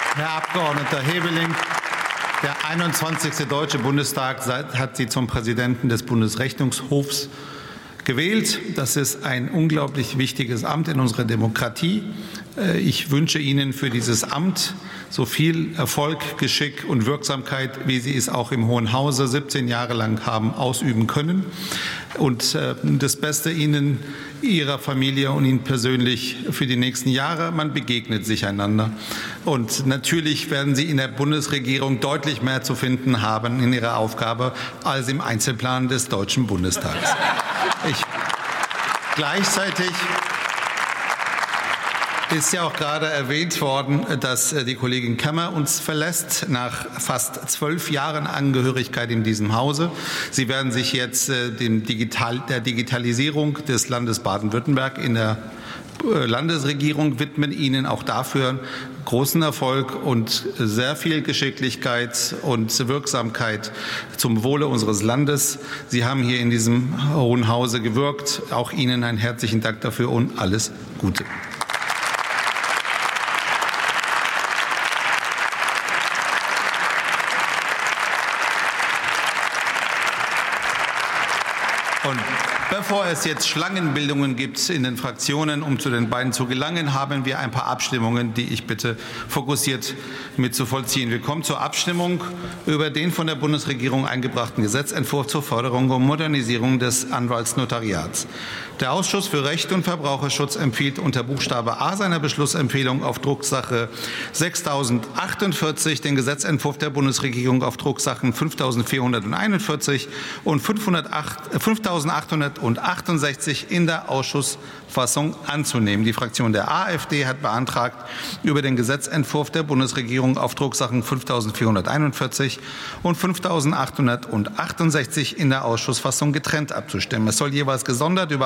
Herr Abgeordneter Heveling, der 21. Deutsche Bundestag hat Sie zum Präsidenten des Bundesrechnungshofs gewählt. Das ist ein unglaublich wichtiges Amt in unserer Demokratie. Ich wünsche Ihnen für dieses Amt so viel Erfolg, Geschick und Wirksamkeit, wie Sie es auch im Hohen Hause 17 Jahre lang haben ausüben können. Und das Beste Ihnen, Ihrer Familie und Ihnen persönlich für die nächsten Jahre. Man begegnet sich einander. Und natürlich werden Sie in der Bundesregierung deutlich mehr zu finden haben in Ihrer Aufgabe als im Einzelplan des Deutschen Bundestags. Gleichzeitig ist ja auch gerade erwähnt worden, dass die Kollegin Kammer uns verlässt nach fast 12 Jahren Angehörigkeit in diesem Hause. Sie werden sich jetzt der Digitalisierung des Landes Baden-Württemberg in der Landesregierung widmen, Ihnen auch dafür großen Erfolg und sehr viel Geschicklichkeit und Wirksamkeit zum Wohle unseres Landes. Sie haben hier in diesem Hohen Hause gewirkt. Auch Ihnen einen herzlichen Dank dafür und alles Gute. Und bevor es jetzt Schlangenbildungen gibt in den Fraktionen, um zu den beiden zu gelangen, haben wir ein paar Abstimmungen, die ich bitte fokussiert mit zu vollziehen. Wir kommen zur Abstimmung über den von der Bundesregierung eingebrachten Gesetzentwurf zur Förderung und Modernisierung des Anwaltsnotariats. Der Ausschuss für Recht und Verbraucherschutz empfiehlt unter Buchstabe A seiner Beschlussempfehlung auf Drucksache 6048 den Gesetzentwurf der Bundesregierung auf Drucksachen 5441 und 5868 in der Ausschussfassung anzunehmen. Die Fraktion der AfD hat beantragt, über den Gesetzentwurf der Bundesregierung auf Drucksachen 5441 und 5868 in der Ausschussfassung getrennt abzustimmen. Es soll jeweils gesondert über